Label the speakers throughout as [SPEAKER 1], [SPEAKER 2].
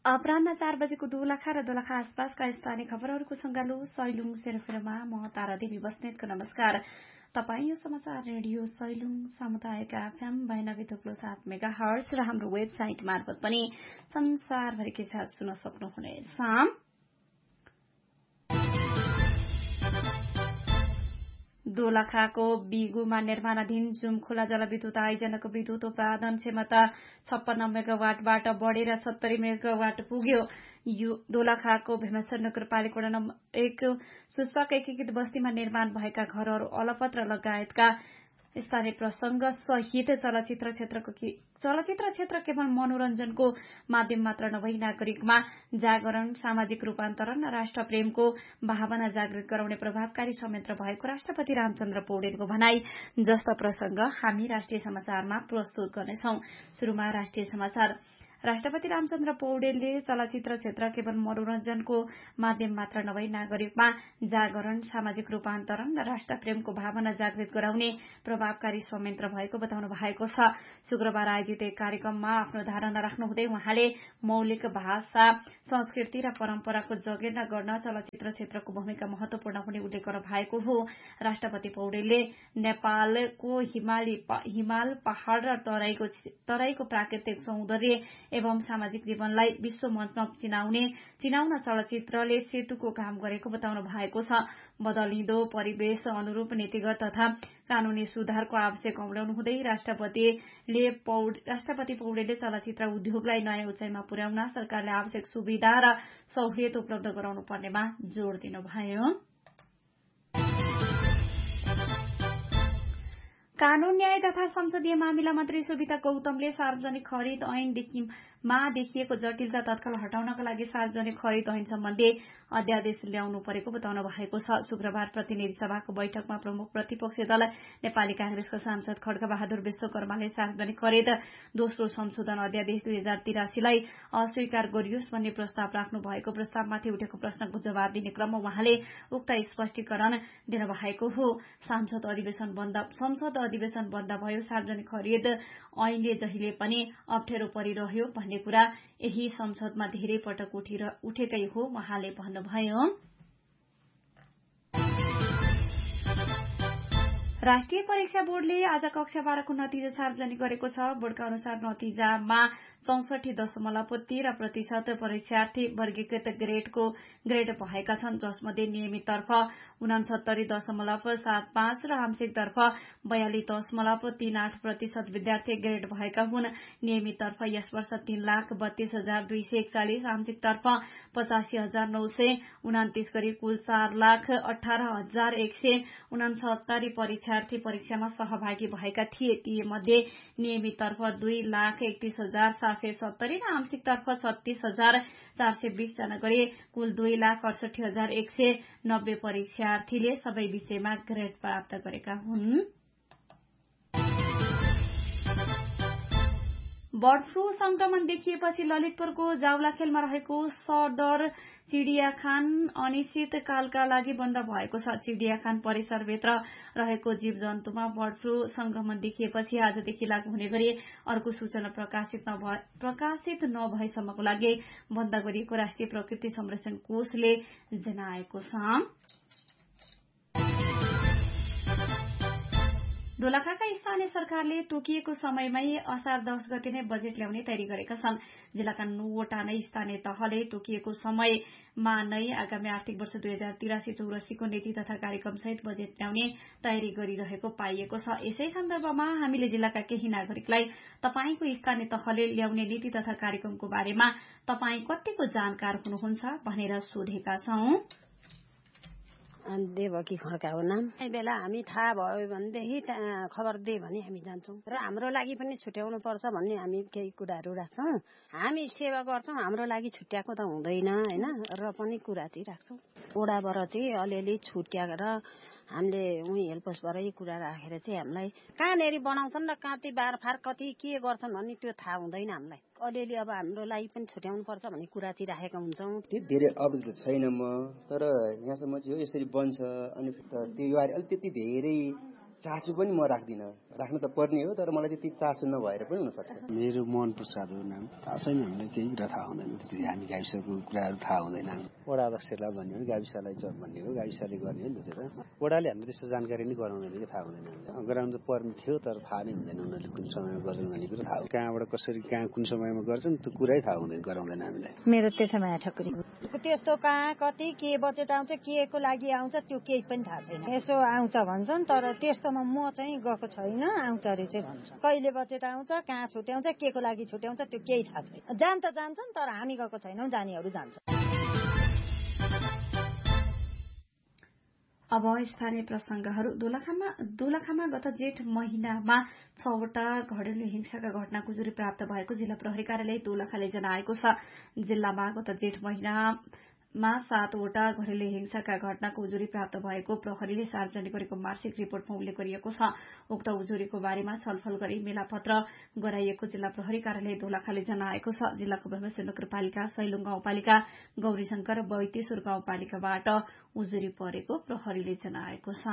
[SPEAKER 1] अपराह्न 4 बजेको दोलखा र दोलखा आसपासका स्थानीय खबरहरूको सङ्गालो सैलुङ सेरोफेरोमा म तारा देवी बस्नेतको नमस्कार। तपाईँ यो समाचार रेडियो सैलुङ सामुदायिक एफएम 92.7 मेगाहर्ज र हाम्रो वेबसाइट मार्फत पनि संसारभरिकै साथ सुन्न सक्नुहुनेछ। दोलखाको बिगुमा निर्माणाधीन जुमखोला जलविद्युत आयोजनाको विद्युत उत्पादन क्षमता 56 मेगावाटबाट बढेर 70 मेगावाट पुग्यो। यो दोलखाको भेमेश्वर नगरपालिका वडा नम्बर 1 सुस्पाक एकीकृत बस्तीमा निर्माण भएका घरहरू अलपत्र लगायतका स्थानीय प्रसंग सहित चलचित्र क्षेत्र केवल मनोरञ्जनको माध्यम मात्र नभई नागरिकमा जागरण, सामाजिक रूपान्तरण र राष्ट्र प्रेमको भावना जागृत गराउने प्रभावकारी संयन्त्र भएको राष्ट्रपति रामचन्द्र पौडेलको भनाई। जस्ता प्रसंग हामी राष्ट्रिय समाचारमा प्रस्तुत गर्नेछौं। शुरूमा राष्ट्रिय समाचार। राष्ट्रपति रामचन्द्र पौडेलले चलचित्र क्षेत्र केवल मनोरञ्जनको माध्यम मात्र नभई नागरिकमा जागरण, सामाजिक रूपान्तरण र राष्ट्र प्रेमको भावना जागृत गराउने प्रभावकारी संयन्त्र भएको बताउनु भएको छ। शुक्रबार आयोजित एक कार्यक्रममा आफ्नो धारणा राख्नुहुँदै उहाँले मौलिक भाषा, संस्कृति र परम्पराको जगेर्ना गर्न चलचित्र क्षेत्रको भूमिका महत्वपूर्ण हुने उल्लेख गर्नु भएको हो। राष्ट्रपति पौडेलले नेपालको हिमाल, पहाड़ र तराईको प्राकृतिक सौन्दर्य एवं सामाजिक जीवनलाई विश्व मञ्चमा चिनाउन चलचित्रले सेतुको काम गरेको बताउनु भएको छ। बदलिँदो परिवेश अनुरूप नीतिगत तथा कानूनी सुधारको आवश्यक औल्याउनुहुँदै राष्ट्रपति पौडेलले चलचित्र उद्योगलाई नयाँ उचाइमा पुर्याउन सरकारले आवश्यक सुविधा र सहुलियत उपलब्ध गराउनु पर्नेमा जोड़ दिनुभयो। कानून, न्याय तथा संसदीय मामिला मन्त्री सुविता गौतमले सार्वजनिक खरिद ऐनमा देखिएको जटिलता तत्काल हटाउनका लागि सार्वजनिक खरिद ऐन सम्बन्धी अध्यादेश ल्याउनु परेको बताउनु भएको छ। शुक्रबार प्रतिनिधि सभाको बैठकमा प्रमुख प्रतिपक्षी दल नेपाली कांग्रेसका सांसद खड्ग बहादुर विश्वकर्माले सार्वजनिक खरिद दोस्रो संशोधन अध्यादेश 2083 लाई अस्वीकार गरियोस् भन्ने प्रस्ताव राख्नु भएको प्रस्तावमाथि उठेको प्रश्नको जवाब दिने क्रममा उहाँले उक्त स्पष्टीकरण दिनुभएको हो। संसद अधिवेशन बन्द भयो, सार्वजनिक खरिद ऐनले जहिले पनि अप्ठ्यारो परिरह्यो भन्ने कुरा यही संसदमा धेरै पटक उठेकै हो उहाँले भन्नुभयो। राष्ट्रिय परीक्षा बोर्डले आज कक्षा 12 को नतिजा सार्वजनिक गरेको छ। बोर्डका अनुसार नतिजामा 64.13% परीक्षार्थी वर्गीकृत ग्रेड भएका छन्, जसमध्ये नियमिततर्फ 69.75 र आंशिकतर्फ 42.38% विद्यार्थी ग्रेड भएका हुन्। नियमिततर्फ यस वर्ष 3,32,241, आंशिकतर्फ 85,929 गरी कुल 4,18,169 परीक्षार्थी परीक्षामा सहभागी भएका थिए। ती मध्ये नियमिततर्फ 2,31,770 र आंशिकतर्फ 36,420 जना गरी कुल 2,68,190 परीक्षार्थीले सबै विषयमा ग्रेड प्राप्त गरेका हुन्। बर्ड फ्लू संक्रमण देखिएपछि ललितपुरको जाउलाखेलमा रहेको सदर चिडियाखान अनिश्चितकालका लागि बन्द भएको छ। चिडियाखान परिसरभित्र रहेको जीव जन्तुमा बर्ड फ्लू संक्रमण देखिएपछि आजदेखि लागू हुने गरी अर्को सूचना प्रकाशित नभएसम्मको लागि बन्द गरिएको राष्ट्रिय प्रकृति संरक्षण कोषले जनाएको छ। दोलखाका स्थानीय सरकारले तोकिएको समयमै असार 10 गते नै बजेट ल्याउने तयारी गरेका छन्। जिल्लाका 9 वटा नै स्थानीय तहले तोकिएको समयमा नै आगामी आर्थिक वर्ष 2083-84 को नीति तथा कार्यक्रम सहित बजेट ल्याउने तयारी गरिरहेको पाइएको छ। यसै सन्दर्भमा हामीले जिल्लाका केही नागरिकलाई तपाईको स्थानीय तहले ल्याउने नीति तथा कार्यक्रमको बारेमा तपाई कतिको जानकार हुनुहुन्छ भनेर सोधेका छौं।
[SPEAKER 2] देवकी खड्का हो नाम। बेला हामी थाहा भयो भनेदेखि खबर दिए भने हामी जान्छौँ र हाम्रो लागि पनि छुट्याउनु पर्छ भन्ने हामी केही कुराहरू राख्छौँ। हामी सेवा गर्छौँ, हाम्रो लागि छुट्याएको त हुँदैन हैन, र पनि कुरा चाहिँ राख्छौँ। ओडाबाट चाहिँ अलिअलि छुट्याएर हामीले उही हेल्पसबाटै कुरा राखेर चाहिँ हामीलाई कहाँनेरि बनाउँछन् र कति बारफार कति के गर्छन् भन्ने त्यो थाहा हुँदैन हामीलाई। अलिअलि अब हाम्रो लागि पनि छुट्याउनु पर्छ भन्ने कुरा चाहिँ राखेका हुन्छौँ।
[SPEAKER 3] धेरै अवगत छैन म, तर यहाँसम्म चाहिँ हो यसरी बन्छ अनि त्यो यो अलिक त्यति धेरै चासो पनि म राख्न त पर्ने हो, तर मलाई त्यति चासो नभएर पनि हुनसक्छ।
[SPEAKER 4] मेरो मन प्रसाद हो नाम, थाहा छैन हामीलाई, केही कुरा थाहा हुँदैन, त्यति हामी गाविसको कुराहरू थाहा हुँदैन। वडा अध्यक्षलाई भन्ने हो, गाविसलाई भन्ने हो, गाविसले गर्ने हो नि त। वडाले हामीले त्यस्तो जानकारी नै गराउँदैन कि थाहा हुँदैन हामीलाई। गराउनु त पर्ने थियो, तर थाहा नै हुँदैन उनीहरूले कुन समयमा गर्छन् भन्ने कुरा थाहा, कहाँबाट कसरी कहाँ कुन समयमा गर्छन् त्यो कुरै थाहा हुँदैन, गराउँदैन हामीलाई।
[SPEAKER 5] मेरो त्यसमा ठक्करी
[SPEAKER 2] त्यस्तो कहाँ कति के बजेट आउँछ, के को लागि आउँछ त्यो केही पनि थाहा छैन। यसो आउँछ भन्छन्, तर त्यस्तोमा म चाहिँ गएको छैन। आउँछ अरे चाहिँ भन्छ, कहिले बजेट आउँछ, कहाँ छुट्याउँछ, के को लागि छुट्याउँछ त्यो केही थाहा छैन। जान त जान्छन्, तर हामी गएको छैनौँ, जानेहरू जान्छ।
[SPEAKER 1] अब स्थानीय प्रसंगहरू। दोलखामा गत जेठ महिनामा 6 वटा घरेलु हिंसाका घटनाको उजुरी प्राप्त भएको जिल्ला प्रहरी कार्यालय दोलखाले जनाएको छ। जिल्लामा गत जेठ महिनामा 7 वटा घरेलु हिंसाका घटनाको उजुरी प्राप्त भएको प्रहरीले सार्वजनिक गरेको मासिक रिपोर्टमा उल्लेख गरिएको छ। उक्त उजुरीको बारेमा छलफल गरी मेलापत्र गराइएको जिल्ला प्रहरी कार्यालय दोलखाले जनाएको छ। जिल्लाको भैमसेन नगरपालिका, सैलुङ गाउँपालिका, गौरीशंकर, बैतेश्वर गाउँपालिकाबाट उजुरी परेको प्रहरीले जनाएको छ।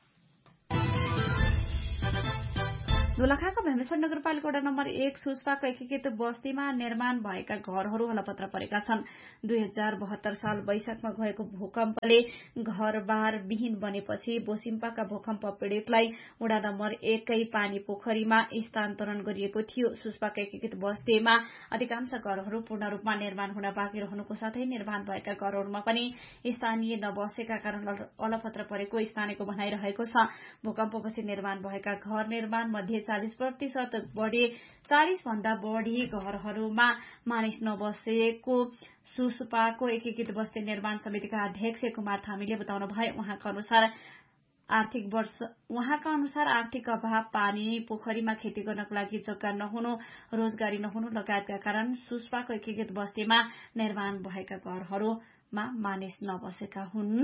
[SPEAKER 1] दोलखाको भीमेश्वर नगरपालिका वडा नम्बर 1 सुस्पाको एकीकृत बस्तीमा निर्माण भएका घरहरू अलपत्र परेका छन्। 2072 साल वैशाखमा गएको भूकम्पले घरबार विहीन बनेपछि बोसिम्पाका भूकम्प पीड़ितलाई वडा नम्बर 1 कै पानी पोखरीमा स्थानान्तरण गरिएको थियो। सुस्पाको एकीकृत बस्तीमा अधिकांश घरहरू पूर्ण रूपमा निर्माण हुन बाँकी रहनुको साथै निर्माण भएका घरहरूमा पनि स्थानीय नबसेका कारण अलपत्र परेको स्थानीयको भनाइरहेको छ। भूकम्पपछि निर्माण भएका घर निर्माण मध्ये 40% बढी 40 भन्दा बढी घरहरूमा मानिस नबसेको सुस्पाको एकीकृत बस्ती निर्माण समितिका अध्यक्ष कुमार थामीले बताउनु भए। उहाँका अनुसार आर्थिक अभाव, पानी पोखरीमा खेती गर्नको लागि जग्गा नहुनु, रोजगारी नहुनु लगायतका कारण सुस्पाको एकीकृत बस्तीमा निर्माण भएका घरहरूमा मानिस नबसेका हुन्।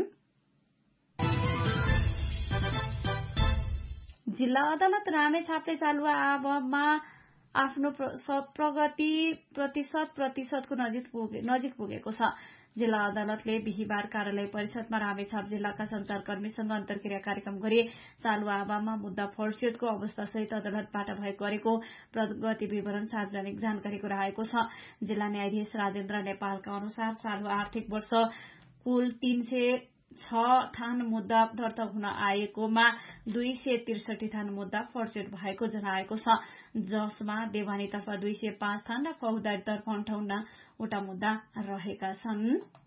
[SPEAKER 1] जिल्ला अदालत रामेछापले चालुवा आवाममा आफ्नो प्रगति प्रतिशतको नजिक पुगेको छ। जिल्ला अदालतले बिहिबार कार्यालय परिषदमा रामेछाप जिल्लाका संचारकर्मीसँग अन्तर्क्रिया कार्यक्रम गरी चालुवा आवाममा मुद्दा फड्सियोतको अवस्थासहित अदालतबाट गरेको प्रगति विवरण सार्वजनिक जानकारी गराएको छ। जिल्ला न्यायाधीश राजेन्द्र नेपालका अनुसार चालु आर्थिक वर्ष कुल 306 थान मुद्दा दर्ता हुन आएकोमा 263 थान मुद्दा फड्सियोट भएको जनाएको छ, जसमा देवानीतर्फ 205 थान र फौजदारीतर्फ 58 वटा मुद्दा रहेका छन्।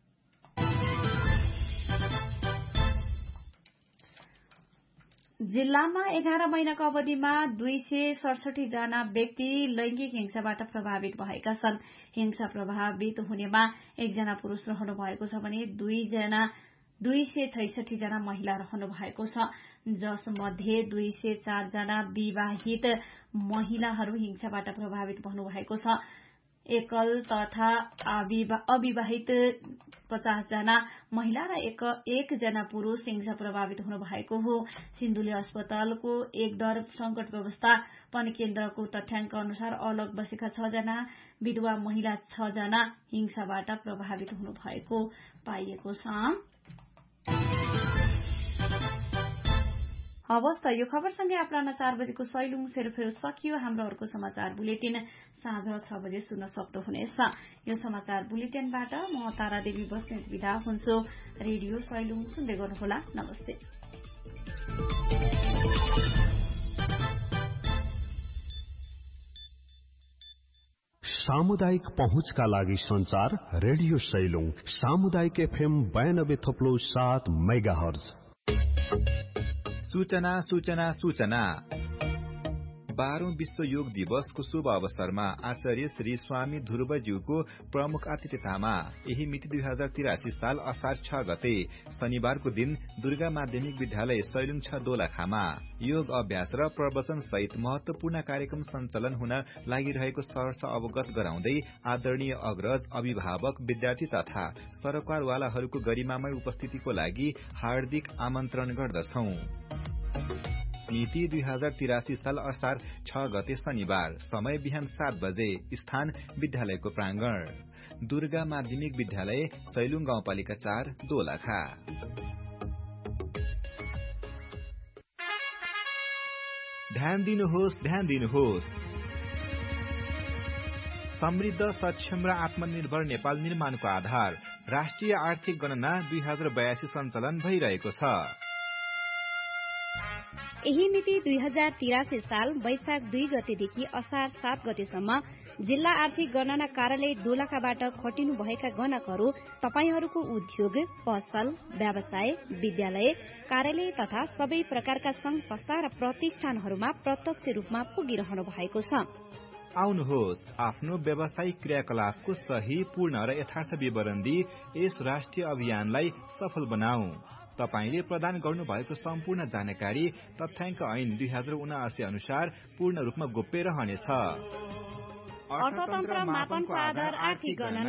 [SPEAKER 1] जिल्लामा 11 महिनाको अवधिमा 267 जना व्यक्ति लैंगिक हिंसाबाट प्रभावित भएका छन्। हिंसा प्रभावित हुनेमा 1 जना पुरूष रहनु भएको छ भने 266 जना महिला रहनु भएको छ, जसमध्ये 204 जना विवाहित महिलाहरू हिंसाबाट प्रभावित भन्नु भएको छ। एकल तथा अविवाहित 50 जना महिला र 1 जना पुरूष हिंसा प्रभावित हुनु भएको हो। सिन्धुली अस्पतालको एक दर संकट व्यवस्थापन केन्द्रको तथ्याङ्क अनुसार अलग बसेका 6 जना विधवा महिला 6 जना हिंसाबाट प्रभावित हुनु भएको पाइएको छ। हवस् त यो खबरसँगै अपराह्न 4 बजेको सैलुङ सेरोफेरो सकियो। हाम्रो अर्को समाचार बुलेटिन साँझ 6 बजे सुन्न सक्नुहुनेछ। यो समाचार बुलेटिनबाट म तारा देवी बस्नेत बिदा हुन्छु। रेडियो सैलुङ सुन्दै गर्नुहोला। नमस्ते।
[SPEAKER 6] सामुदायिक पहुँचका लागि संचार रेडियो सैलुङ सामुदायिक FM 92.7 मेगाहर्ज।
[SPEAKER 7] सूचना 12औं विश्व योग दिवसको शुभ अवसरमा आचार्य श्री स्वामी ध्रुवज्यूको प्रमुख आतिथ्यतामा यही मिति 2083 साल असार 6 गते शनिबारको दिन दुर्गा माध्यमिक विद्यालय सैलुङ 6 दोलखामा योग अभ्यास र प्रवचन सहित महत्वपूर्ण कार्यक्रम सञ्चालन हुन लागिरहेको सहर्ष अवगत गराउँदै आदरणीय अग्रज, अभिभावक, विद्यार्थी तथा सरकारवालाहरूको गरिमामय उपस्थितिको लागि हार्दिक आमन्त्रण गर्दछौं। मिति 2083 साल असार 6 गते शनिबार, समय बिहान 7 बजे, स्थान विद्यालयको प्रांगण, दुर्गा माध्यमिक विद्यालय सैलुङ गाउँपालिका 4 दोलखा। ध्यान दिनुहोस्। समृद्ध, सक्षम र आत्मनिर्भर नेपाल निर्माणको आधार राष्ट्रिय आर्थिक गणना 2082 सञ्चालन भइरहेको छ।
[SPEAKER 1] यही मिति 2083 साल वैशाख 2 गतेदेखि असार 7 गतेसम्म जिल्ला आर्थिक गणना कार्यालय दोलखाबाट खटिनु भएका गणकहरू तपाईहरूको उद्योग, पसल, व्यवसाय, विद्यालय, कार्यालय तथा सबै प्रकारका संघ संस्था र प्रतिष्ठानहरूमा प्रत्यक्ष रूपमा पुगिरहनु भएको छ।
[SPEAKER 7] आउनुहोस्, आफ्नो व्यावसायिक क्रियाकलापको सही, पूर्ण र यथार्थ विवरण दिई यस राष्ट्रिय अभियानलाई सफल बनाऊ। तपाईले प्रदान गर्नुभएको सम्पूर्ण जानकारी तथ्याङ्क ऐन 2079 अनुसार पूर्ण रूपमा गोप्य रहनेछ।
[SPEAKER 1] अर्थतन्त्र मापनको आधार आर्थिक गणना